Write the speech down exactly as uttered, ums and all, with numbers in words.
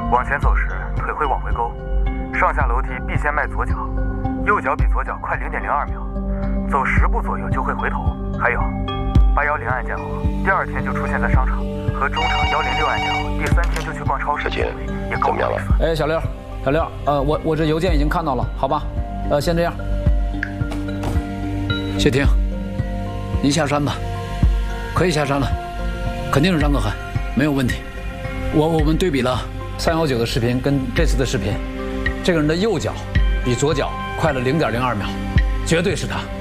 往前走时腿会往回勾，上下楼梯必先迈左脚，右脚比左脚快零点零二秒，走十步左右就会回头。还有，八幺零案件后，第二天就出现在商场，和中场幺零六案件后，第三天就去逛超市， 事情也够不了。 哎，小六，小六，呃，我我这邮件已经看到了，好吧？呃，先这样。谢霆，您下山吧，可以下山了，肯定是张可汗，没有问题。我我们对比了三幺九的视频跟这次的视频，这个人的右脚比左脚快了零点零二秒，绝对是他。